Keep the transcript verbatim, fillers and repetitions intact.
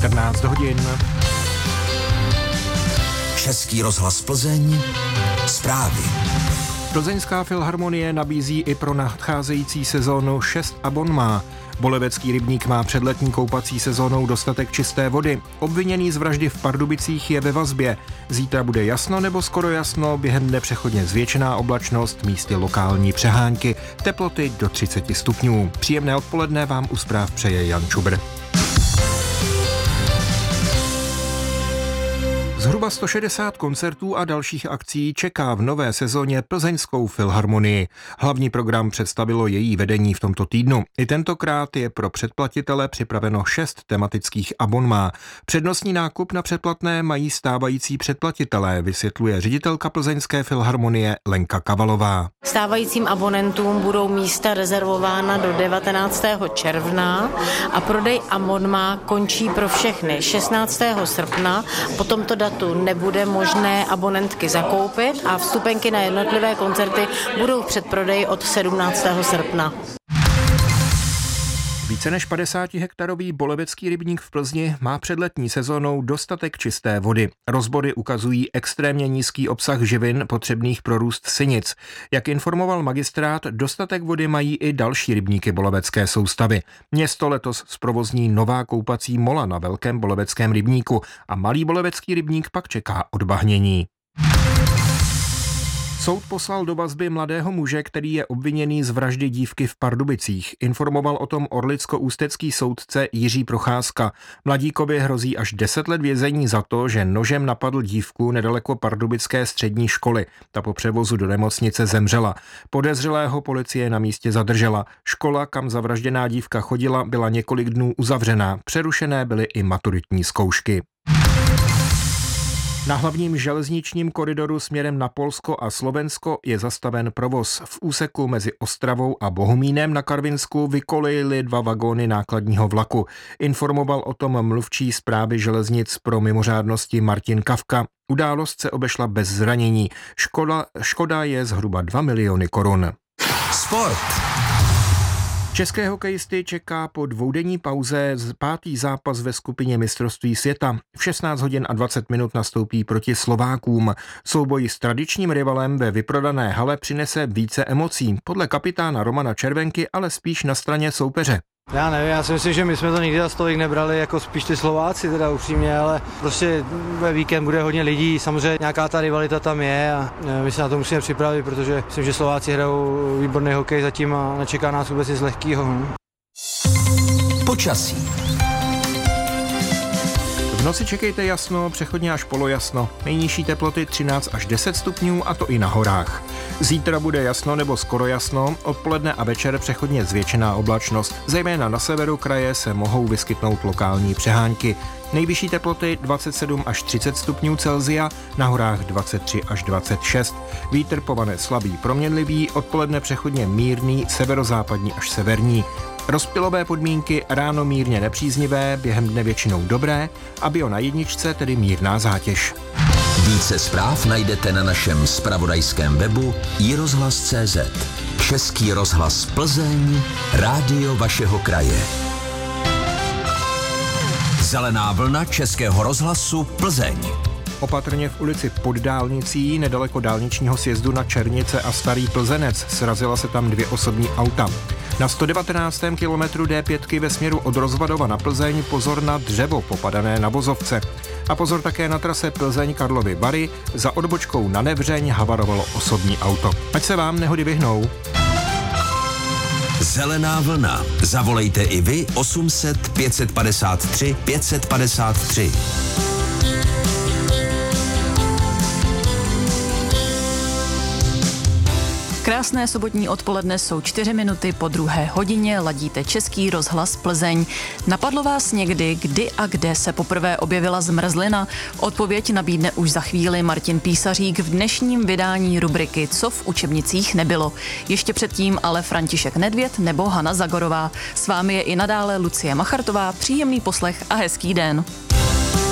čtrnáct hodin. Český rozhlas Plzeň, zprávy. Plzeňská filharmonie nabízí i pro nadcházející sezónu šest abonmá. Bolevecký rybník má před letní koupací sezónou dostatek čisté vody. Obviněný z vraždy v Pardubicích je ve vazbě. Zítra bude jasno nebo skoro jasno, během dne přechodně zvětšená oblačnost, místy lokální přehánky, teploty do třicet stupňů. Příjemné odpoledne vám u zpráv přeje Jan Čubr. Zhruba sto šedesát koncertů a dalších akcí čeká v nové sezóně Plzeňskou filharmonii. Hlavní program představilo její vedení v tomto týdnu. I tentokrát je pro předplatitele připraveno šest tematických abonmá. Přednostní nákup na předplatné mají stávající předplatitelé, vysvětluje ředitelka Plzeňské filharmonie Lenka Kavalová. Stávajícím abonentům budou místa rezervována do devatenáctého června a prodej abonmá končí pro všechny šestnáctého srpna. Po tomto datu nebude možné abonentky zakoupit a vstupenky na jednotlivé koncerty budou v předprodeji od sedmnáctého srpna. Více než padesáti-hektarový Bolevecký rybník v Plzni má před letní sezónou dostatek čisté vody. Rozbory ukazují extrémně nízký obsah živin potřebných pro růst sinic. Jak informoval magistrát, dostatek vody mají i další rybníky bolevecké soustavy. Město letos zprovozní nová koupací mola na Velkém Boleveckém rybníku a malý Bolevecký rybník pak čeká odbahnění. Soud poslal do vazby mladého muže, který je obviněný z vraždy dívky v Pardubicích. Informoval o tom orlicko-ústecký soudce Jiří Procházka. Mladíkovi hrozí až deset let vězení za to, že nožem napadl dívku nedaleko pardubické střední školy. Ta po převozu do nemocnice zemřela. Podezřelého policie na místě zadržela. Škola, kam zavražděná dívka chodila, byla několik dnů uzavřená. Přerušené byly i maturitní zkoušky. Na hlavním železničním koridoru směrem na Polsko a Slovensko je zastaven provoz. V úseku mezi Ostravou a Bohumínem na Karvinsku vykolejily dva vagóny nákladního vlaku. Informoval o tom mluvčí správy železnic pro mimořádnosti Martin Kavka. Událost se obešla bez zranění. Škoda, škoda je zhruba dva miliony korun. Sport. České hokejisty čeká po dvoudenní pauze pátý zápas ve skupině mistrovství světa. V šestnáct hodin a dvacet minut nastoupí proti Slovákům. Souboj s tradičním rivalem ve vyprodané hale přinese více emocí, podle kapitána Romana Červenky, ale spíš na straně soupeře. Já nevím, já si myslím, že my jsme to nikdy za stolik nebrali, jako spíš ty Slováci teda upřímně, ale prostě ve víkend bude hodně lidí, samozřejmě nějaká ta rivalita tam je a my se na to musíme připravit, protože myslím, že Slováci hrajou výborný hokej zatím a nečeká nás vůbec nic lehkýho. Počasí. V noci čekejte jasno, přechodně až polojasno. Nejnižší teploty třináct až deset stupňů, a to i na horách. Zítra bude jasno nebo skoro jasno, odpoledne a večer přechodně zvětšená oblačnost. Zejména na severu kraje se mohou vyskytnout lokální přehánky. Nejvyšší teploty dvacet sedm až třicet stupňů Celsia, na horách dvacet tři až dvacet šest. Vítr povane slabý proměnlivý, odpoledne přechodně mírný, severozápadní až severní. Rozptylové podmínky ráno mírně nepříznivé, během dne většinou dobré a bio na jedničce tedy mírná zátěž. Více zpráv najdete na našem zpravodajském webu i rozhlas tečka cé zet. Český rozhlas Plzeň, rádio vašeho kraje. Zelená vlna Českého rozhlasu Plzeň. Opatrně v ulici Pod dálnicí, nedaleko dálničního sjezdu na Černice a Starý Plzenec, srazila se tam dvě osobní auta. Na sto devatenáctém kilometru dé pět ve směru od Rozvadova na Plzeň pozor na dřevo popadané na vozovce. A pozor také na trase Plzeň Karlovy Vary, za odbočkou na Nevřeň havarovalo osobní auto. Ať se vám nehody vyhnou. Zelená vlna. Zavolejte i vy osm set pět set padesát tři pět set padesát tři. Krásné sobotní odpoledne jsou čtyři minuty po druhé hodině, ladíte Český rozhlas Plzeň. Napadlo vás někdy, kdy a kde se poprvé objevila zmrzlina? Odpověď nabídne už za chvíli Martin Písařík v dnešním vydání rubriky Co v učebnicích nebylo. Ještě předtím ale František Nedvěd nebo Hana Zagorová. S vámi je i nadále Lucie Machartová, příjemný poslech a hezký den.